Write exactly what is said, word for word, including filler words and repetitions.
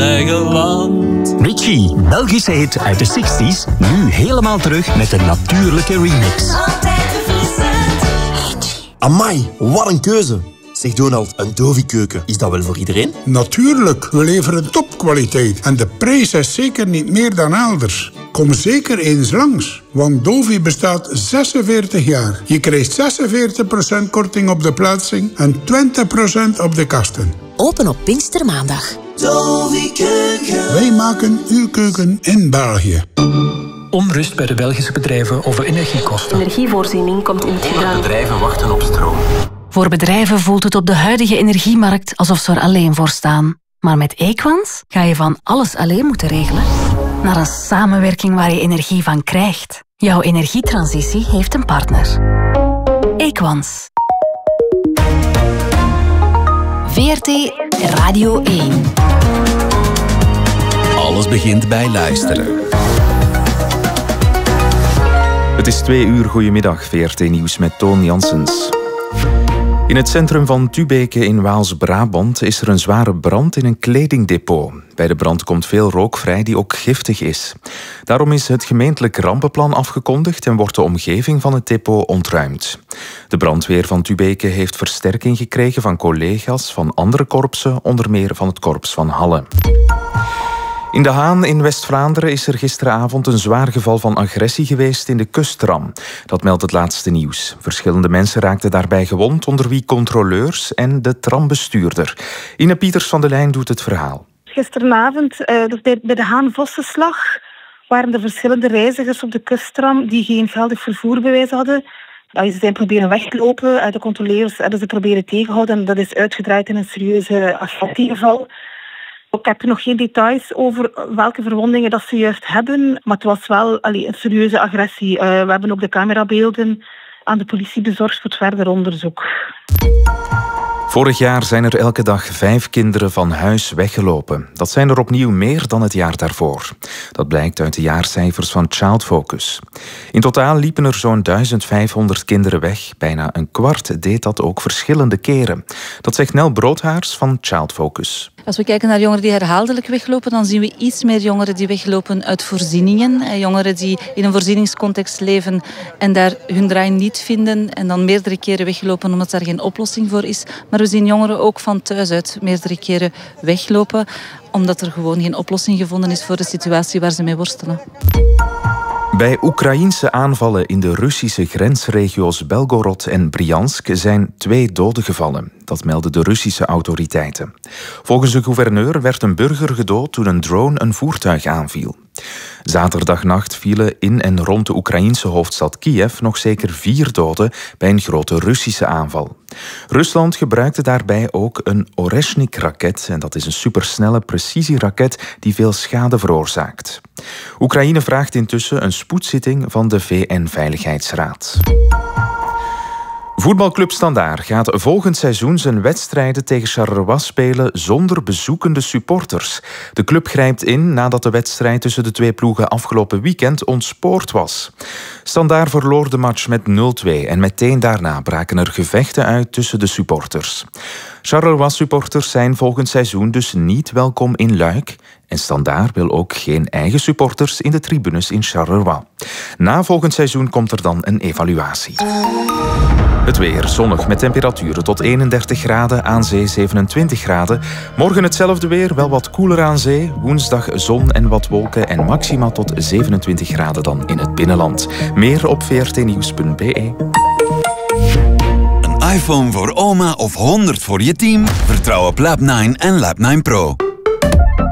eigen land. Richie, Belgische hit uit de zestig's, nu helemaal terug met een natuurlijke remix. Altijd verfrissend. Amai, wat een keuze. Zeg Donald, een Dovi-keuken, is dat wel voor iedereen? Natuurlijk, we leveren topkwaliteit. En de prijs is zeker niet meer dan elders. Kom zeker eens langs, want Dovi bestaat zesenveertig jaar. Je krijgt zesenveertig procent korting op de plaatsing en twintig procent op de kasten. Open op Pinkstermaandag. Dovi-keuken. Wij maken uw keuken in België. Onrust bij de Belgische bedrijven over energiekosten. Energievoorziening komt in het gedrang. Bedrijven wachten op stroom. Voor bedrijven voelt het op de huidige energiemarkt alsof ze er alleen voor staan. Maar met Equans ga je van alles alleen moeten regelen naar een samenwerking waar je energie van krijgt. Jouw energietransitie heeft een partner. Equans. V R T Radio één. Alles begint bij luisteren. Het is twee uur, goedemiddag, V R T Nieuws met Toon Janssens. In het centrum van Tubeke in Waals-Brabant is er een zware brand in een kledingdepot. Bij de brand komt veel rook vrij die ook giftig is. Daarom is het gemeentelijk rampenplan afgekondigd en wordt de omgeving van het depot ontruimd. De brandweer van Tubeke heeft versterking gekregen van collega's van andere korpsen, onder meer van het korps van Halle. In De Haan in West-Vlaanderen is er gisteravond een zwaar geval van agressie geweest in de kusttram. Dat meldt het laatste nieuws. Verschillende mensen raakten daarbij gewond, onder wie controleurs en de trambestuurder. Ine Pieters van de Lijn doet het verhaal. Gisteravond, uh, dus bij, bij de Haan-Vossenslag, waren er verschillende reizigers op de kusttram die geen geldig vervoerbewijs hadden. Ze zijn proberen weglopen. De controleurs hebben ze proberen tegenhouden en dat is uitgedraaid in een serieuze agressiegeval. Ik heb nog geen details over welke verwondingen dat ze juist hebben, maar het was wel allee, een serieuze agressie. Uh, we hebben ook de camerabeelden aan de politie bezorgd voor het verder onderzoek. Vorig jaar zijn er elke dag vijf kinderen van huis weggelopen. Dat zijn er opnieuw meer dan het jaar daarvoor. Dat blijkt uit de jaarcijfers van Child Focus. In totaal liepen er zo'n duizend vijfhonderd kinderen weg. Bijna een kwart deed dat ook verschillende keren. Dat zegt Nel Broodhaars van Child Focus. Als we kijken naar jongeren die herhaaldelijk weglopen, dan zien we iets meer jongeren die weglopen uit voorzieningen. Jongeren die in een voorzieningscontext leven en daar hun draai niet vinden en dan meerdere keren weglopen omdat daar geen oplossing voor is. Maar we zien jongeren ook van thuis uit meerdere keren weglopen omdat er gewoon geen oplossing gevonden is voor de situatie waar ze mee worstelen. Bij Oekraïense aanvallen in de Russische grensregio's Belgorod en Briansk zijn twee doden gevallen. Dat melden de Russische autoriteiten. Volgens de gouverneur werd een burger gedood toen een drone een voertuig aanviel. Zaterdagnacht vielen in en rond de Oekraïense hoofdstad Kiev nog zeker vier doden bij een grote Russische aanval. Rusland gebruikte daarbij ook een Oreshnik-raket, en dat is een supersnelle precisieraket die veel schade veroorzaakt. Oekraïne vraagt intussen een spoedzitting van de V N-veiligheidsraad. Voetbalclub Standaard gaat volgend seizoen zijn wedstrijden tegen Charleroi spelen zonder bezoekende supporters. De club grijpt in nadat de wedstrijd tussen de twee ploegen afgelopen weekend ontspoord was. Standaard verloor de match met nul twee en meteen daarna braken er gevechten uit tussen de supporters. Charleroi-supporters zijn volgend seizoen dus niet welkom in Luik. En Standaard wil ook geen eigen supporters in de tribunes in Charleroi. Na volgend seizoen komt er dan een evaluatie. Het weer zonnig met temperaturen tot eenendertig graden, aan zee zevenentwintig graden. Morgen hetzelfde weer, wel wat koeler aan zee. Woensdag zon en wat wolken en maxima tot zevenentwintig graden dan in het binnenland. Meer op v r t nieuws punt b e. Een iPhone voor oma of honderd voor je team? Vertrouw op Lab nine en Lab nine Pro.